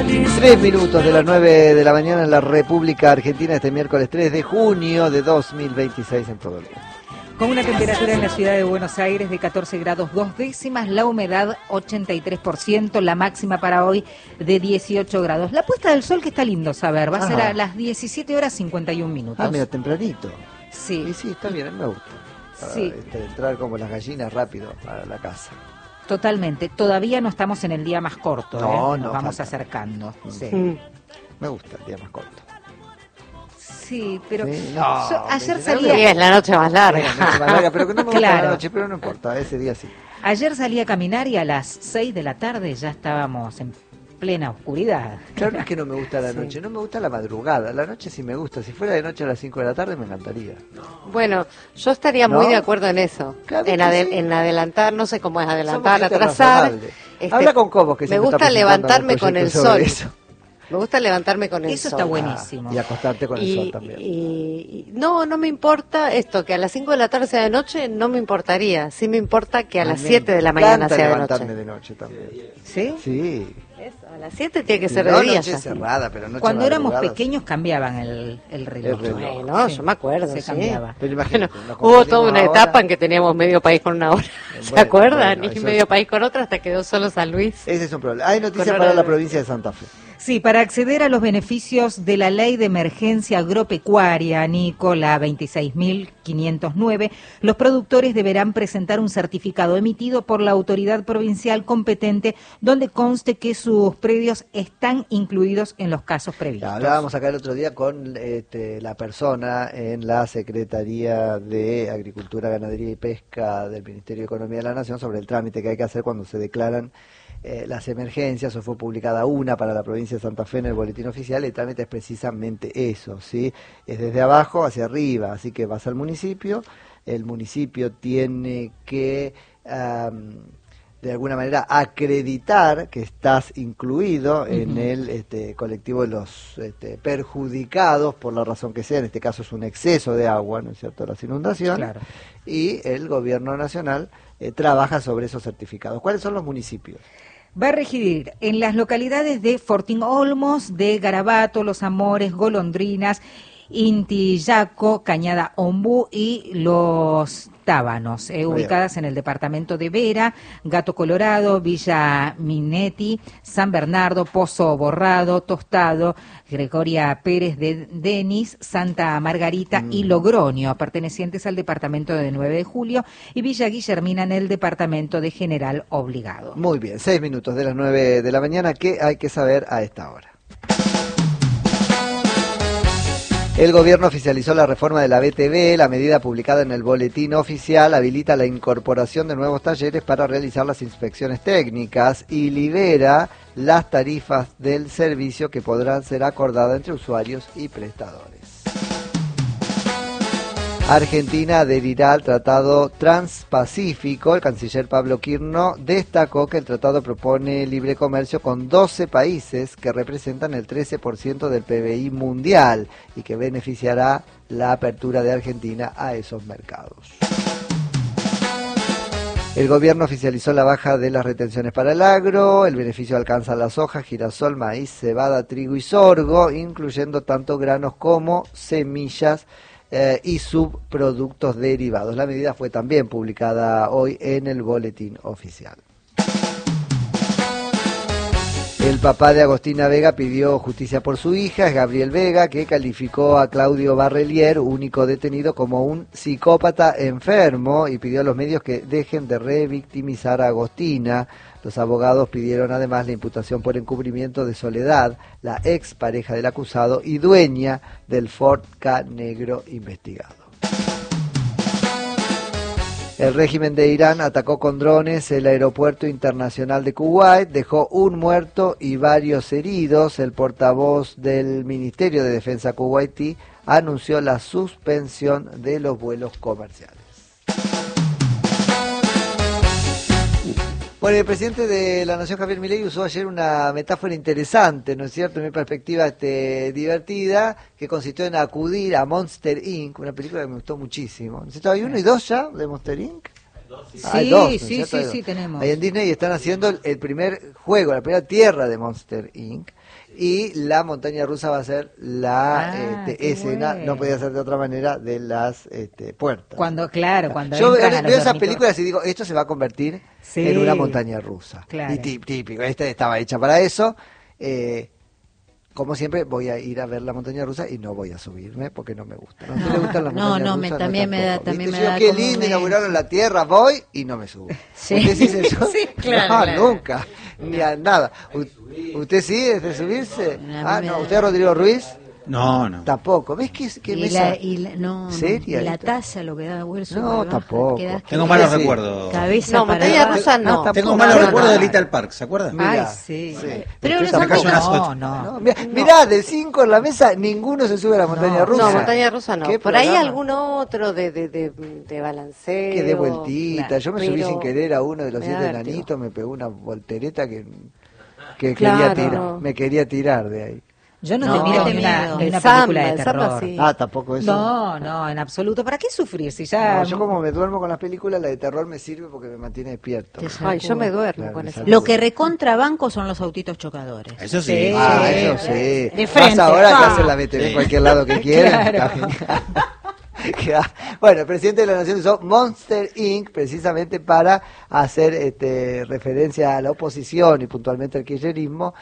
3 minutos de las 9 de la mañana en la República Argentina, este miércoles 3 de junio de 2026 en todo el mundo. Con una temperatura en la ciudad de Buenos Aires de 14 grados 2 décimas, la humedad 83%, la máxima para hoy de 18 grados. La puesta del sol, que está lindo saber, va a ser a las 17 horas 51 minutos. Ah, mira, tempranito. Sí. Y sí, está bien, a mí me gusta. Para, sí. Entrar como las gallinas rápido a la casa. Totalmente. Todavía no estamos en el día más corto, no, nos vamos falta. acercando. Sí. Me gusta el día más corto. Sí, pero ¿sí? No, ayer no, salía... Sí, es la noche más larga. La noche más larga, pero que no me gusta Claro. la noche, pero no importa, ese día sí. Ayer salí a caminar y a las 6 de la tarde ya estábamos en plena oscuridad. Claro, no es que no me gusta la noche, no me gusta la madrugada. La noche sí me gusta. Si fuera de noche a las 5 de la tarde me encantaría. Bueno, yo estaría ¿No? muy de acuerdo en eso. Claro en, que sí. en adelantar, no sé cómo es adelantar, Somos gente atrasar. razonable. Habla con Cobos, que me siempre está gusta presentando levantarme algún con el proyecto sobre sol. eso. Me gusta levantarme con el Eso sol. está buenísimo. Y acostarte con el sol también. No me importa esto, que a las 5 de la tarde sea de noche, no me importaría. Sí me importa que a las 7 de la mañana sea de levantarme noche. de noche también. ¿Sí? Sí. Eso, a las 7 tiene que ser No de día noche ya. cerrada, pero noche Cuando éramos madrugada, pequeños cambiaban el reloj. El reloj. Bueno, Sí, yo me acuerdo, se sí. cambiaba. Pero imagínate, Bueno, nos hubo toda una confundimos etapa ahora. en que teníamos medio país con una hora. ¿Se Bueno, acuerdan? bueno, y eso medio es- país con otra hasta quedó solo San Luis. Ese es un problema. Hay noticias Con para hora la de- provincia de Santa Fe. Sí, para acceder a los beneficios de la Ley de Emergencia Agropecuaria, Nico, la 26.509, los productores deberán presentar un certificado emitido por la autoridad provincial competente donde conste que sus predios están incluidos en los casos previstos. Hablábamos acá el otro día con la persona en la Secretaría de Agricultura, Ganadería y Pesca del Ministerio de Economía de la Nación sobre el trámite que hay que hacer cuando se declaran las emergencias. O fue publicada una para la provincia de Santa Fe en el boletín oficial. El trámite es precisamente eso, ¿sí? Es desde abajo hacia arriba, así que vas al municipio, el municipio tiene que de alguna manera acreditar que estás incluido en el colectivo de los perjudicados por la razón que sea. En este caso es un exceso de agua, ¿no es cierto?, las inundaciones. Claro. Y el gobierno nacional trabaja sobre esos certificados. ¿Cuáles son los municipios? Va a regir en las localidades de Fortín Olmos, de Garabato, Los Amores, Golondrinas, Intillaco, Cañada Ombú y Los Tábanos, ubicadas en el departamento de Vera, Gato Colorado, Villa Minetti, San Bernardo, Pozo Borrado, Tostado, Gregoria Pérez de Denis, Santa Margarita y Logroño, pertenecientes al departamento de 9 de Julio, y Villa Guillermina en el departamento de General Obligado. Muy bien, 6 minutos de las 9 de la mañana. ¿Qué hay que saber a esta hora? El gobierno oficializó la reforma de la BTV. La medida publicada en el boletín oficial habilita la incorporación de nuevos talleres para realizar las inspecciones técnicas y libera las tarifas del servicio que podrán ser acordadas entre usuarios y prestadores. Argentina adherirá al Tratado Transpacífico. El canciller Pablo Quirno destacó que el tratado propone libre comercio con 12 países que representan el 13% del PBI mundial y que beneficiará la apertura de Argentina a esos mercados. El gobierno oficializó la baja de las retenciones para el agro. El beneficio alcanza la soja, girasol, maíz, cebada, trigo y sorgo, incluyendo tanto granos como semillas y subproductos derivados. La medida fue también publicada hoy en el boletín oficial. El papá de Agostina Vega pidió justicia por su hija, es Gabriel Vega, que calificó a Claudio Barrelier, único detenido, como un psicópata enfermo y pidió a los medios que dejen de revictimizar a Agostina. Los abogados pidieron además la imputación por encubrimiento de Soledad, la ex pareja del acusado y dueña del Ford Ka negro investigado. El régimen de Irán atacó con drones el aeropuerto internacional de Kuwait, dejó un muerto y varios heridos. El portavoz del Ministerio de Defensa kuwaití anunció la suspensión de los vuelos comerciales. Bueno, el presidente de la Nación, Javier Milei, usó ayer una metáfora interesante, ¿no es cierto?, en mi perspectiva divertida, que consistió en acudir a Monster Inc., una película que me gustó muchísimo. ¿No es cierto? ¿Hay 1 y 2 ya de Monster Inc.? Hay dos, ¿no es sí, cierto? sí, sí, tenemos. Ahí en Disney están haciendo el primer juego, la primera tierra de Monster Inc. Y la montaña rusa va a ser la qué escena, bueno. no podía ser de otra manera, de las puertas. Cuando Yo entran a los veo esas dormitorios. películas y digo, esto se va a convertir Sí. en una montaña rusa. Claro. Y típico, esta estaba hecha para eso. Como siempre, voy a ir a ver la montaña rusa y no voy a subirme porque no me gusta. ¿No? ¿A usted le gustan las No, montañas no, rusas? también me da- tampoco, también ¿viste? me Yo, da qué como lindo, me- inauguraron la Tierra, voy y no me subo. Sí. ¿Usted sí se sube? Sí, claro, No, claro. nunca, ni a nada. ¿Usted sí es de subirse? A mí Ah, me no, da- ¿usted Rodrigo Ruiz? No, no. Tampoco. ¿Ves que mesa? No, ¿Seria? y la taza lo que da vuelso. No, por abajo, tampoco. quedás Tengo que- malos Sí. recuerdos. Cabeza No, para montaña abajo. rusa no. tampoco. Tengo malos No, recuerdos no, de no. Little Park, ¿se acuerdan? Mira, Ay, sí. Pero Usted no me cayó son unas No, ocho. no. Mirá, de 5 en la mesa, ninguno se sube a la montaña No, rusa. No, montaña rusa no. ¿Qué Por ahí programa? algún otro de balanceo. Que de vueltita. Claro, Yo me subí pero sin querer a uno de los me da 7 vértigo. enanitos, me pegó una voltereta que Claro, quería tirar, no. me quería tirar de ahí. Yo no, No, te miro qué ni una, miedo. ni una El samba, película de el samba terror. sí. Ah, tampoco eso. No, no, en absoluto. ¿Para qué sufrir si ya... No, yo como me duermo con las películas, la de terror me sirve porque me mantiene despierto. Te Ay, yo me duermo Claro, con me eso. sacude. Lo que recontrabanco son los autitos chocadores. Eso sí. Sí. Ah, Sí. eso sí. De Más frente. ahora que Ah. hacen la BTV en Sí. cualquier lado que quieran. Claro. Está genial. Bueno, el presidente de la Nación usó Monster Inc. precisamente para hacer referencia a la oposición y puntualmente al kirchnerismo.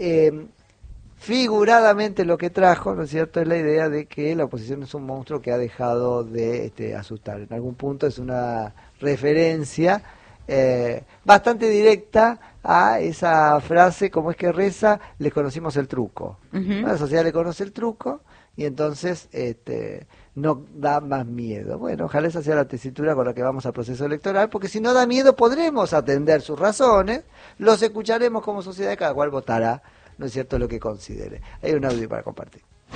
Figuradamente lo que trajo, ¿no es cierto?, es la idea de que la oposición es un monstruo que ha dejado de asustar. En algún punto es una referencia bastante directa a esa frase, como es que reza, les conocimos el truco. Ujú. La sociedad le conoce el truco y entonces no da más miedo. Bueno, ojalá esa sea la tesitura con la que vamos al proceso electoral, porque si no da miedo podremos atender sus razones, los escucharemos como sociedad y cada cual votará, ¿no es cierto?, lo que considere. Hay un audio para compartir.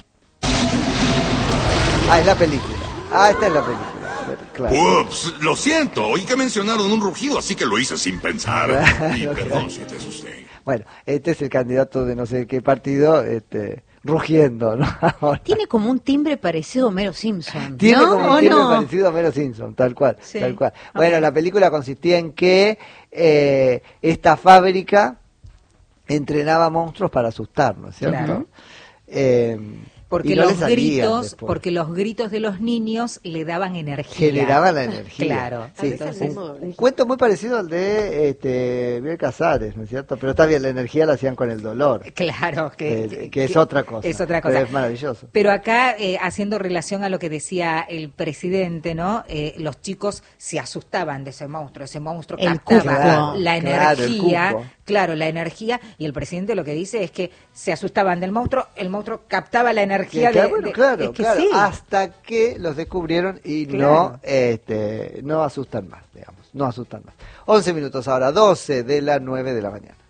Ah, es la película. Ah, esta es la película. Claro. Ups, lo siento, oí que mencionaron un rugido, así que lo hice sin pensar. Y Claro, perdón si te asusté. Bueno, este es el candidato de no sé qué partido, rugiendo, ¿no? Ahora. Tiene como un timbre parecido a Homero Simpson. Tiene ¿no? como ¿O un timbre no? parecido a Homero Simpson, tal cual, Sí. tal cual. Bueno, Ok. la película consistía en que esta fábrica entrenaba monstruos para asustarnos, ¿cierto? Claro. Porque y no los le salían gritos, después. porque los gritos de los niños le daban energía. Generaba la energía. Claro. Sí, Entonces, un cuento muy parecido al de Biel Casares, ¿no es cierto? Pero está bien, la energía la hacían con el dolor. claro, Que es otra cosa. Es otra Pero cosa. es maravilloso. Pero acá, haciendo relación a lo que decía el presidente, ¿no? Los chicos se asustaban de ese monstruo El captaba cuco. la Claro, el energía, cuco. claro, la energía, y el presidente lo que dice es que se asustaban del monstruo, el monstruo captaba la energía Que, de... bueno, de- claro, es que claro, sí. hasta que los descubrieron y Claro. no asustan más, digamos, no asustan más. 11 minutos ahora, 12 de la 9 de la mañana.